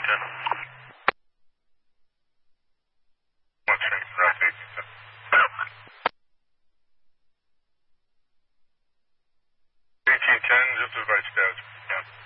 10. Watching right 1810, just advise stats. Yeah.